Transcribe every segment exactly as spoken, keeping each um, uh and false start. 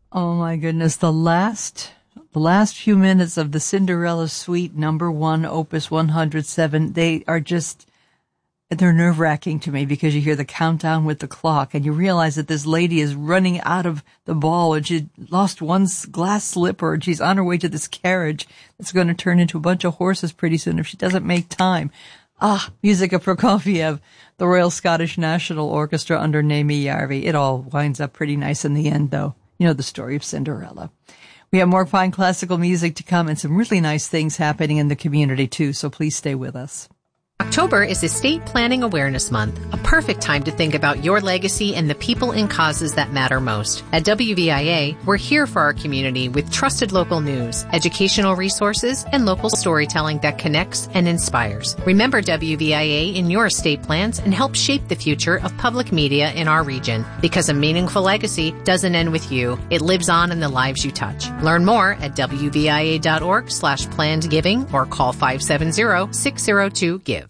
Oh my goodness, the last the last few minutes of the Cinderella Suite number one, opus one hundred seven, they are just, they're nerve-wracking to me because you hear the countdown with the clock and you realize that this lady is running out of the ball and she lost one glass slipper and she's on her way to this carriage that's going to turn into a bunch of horses pretty soon if she doesn't make time. Ah, music of Prokofiev, the Royal Scottish National Orchestra under Naomi Järvi. It all winds up pretty nice in the end, though. You know the story of Cinderella. We have more fine classical music to come and some really nice things happening in the community, too, so please stay with us. October is Estate Planning Awareness Month, a perfect time to think about your legacy and the people and causes that matter most. At W V I A, we're here for our community with trusted local news, educational resources, and local storytelling that connects and inspires. Remember W V I A in your estate plans and help shape the future of public media in our region. Because a meaningful legacy doesn't end with you. It lives on in the lives you touch. Learn more at W V I A dot org slash planned giving or call five seven zero, six zero two, give.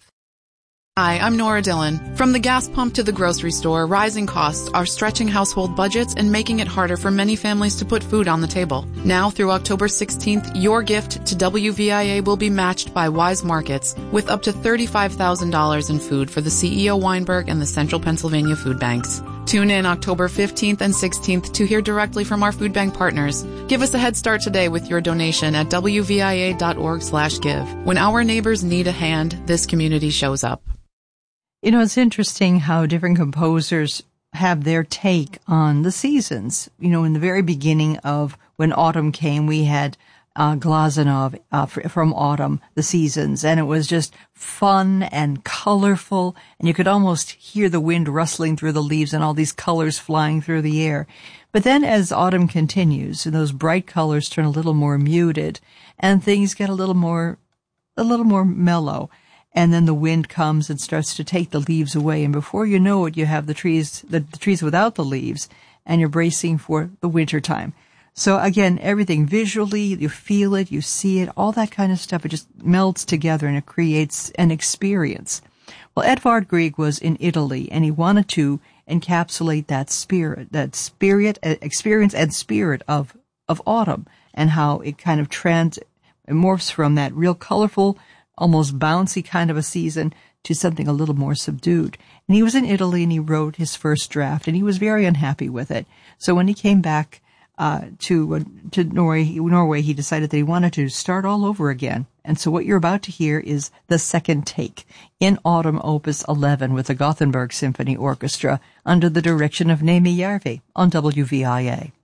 Hi, I'm Nora Dillon. From the gas pump to the grocery store, rising costs are stretching household budgets and making it harder for many families to put food on the table. Now through October sixteenth, your gift to W V I A will be matched by Wise Markets with up to thirty-five thousand dollars in food for the C E O Weinberg and the Central Pennsylvania Food Banks. Tune in October fifteenth and sixteenth to hear directly from our food bank partners. Give us a head start today with your donation at W V I A dot org slash give. When our neighbors need a hand, this community shows up. You know, it's interesting how different composers have their take on the seasons. You know, in the very beginning of when autumn came, we had uh, Glazunov uh, from Autumn, the Seasons, and it was just fun and colorful, and you could almost hear the wind rustling through the leaves and all these colors flying through the air. But then as autumn continues, and those bright colors turn a little more muted, and things get a little more, a little more mellow. And then the wind comes and starts to take the leaves away. And before you know it, you have the trees, the, the trees without the leaves, and you're bracing for the winter time. So again, everything visually, you feel it, you see it, all that kind of stuff, it just melds together and it creates an experience. Well, Edvard Grieg was in Italy and he wanted to encapsulate that spirit, that spirit, experience and spirit of, of autumn and how it kind of trans, it morphs from that real colorful, almost bouncy kind of a season to something a little more subdued. And he was in Italy and he wrote his first draft and he was very unhappy with it. So when he came back uh, to uh, to Norway, Norway, he decided that he wanted to start all over again. And so what you're about to hear is the second take in Autumn Opus eleven with the Gothenburg Symphony Orchestra under the direction of Naomi Järvi on W V I A.